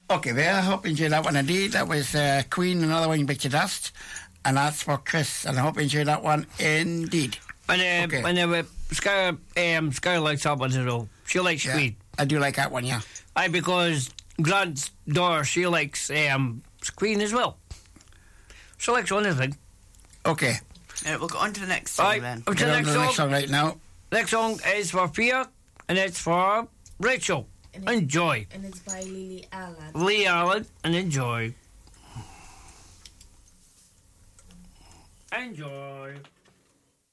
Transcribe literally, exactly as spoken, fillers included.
Okay, there. I hope you enjoyed that one indeed. That was uh, Queen, Another One Bit of Dust. And that's for Chris. And I hope you enjoyed that one indeed. And uh, okay. and uh, Scar, um, Scar likes that one as well. She likes yeah, Queen. I do like that one, yeah. Aye, because Grant's daughter, she likes um, Queen as well. She likes anything. Okay. Uh, we'll go on to the next song Aye, then. to the Get on next to the song. next song right now. Next song is for Pia, and it's for Rachel. And it's, Enjoy. And it's by Lily Allen. Lee Allen, and enjoy. Enjoy.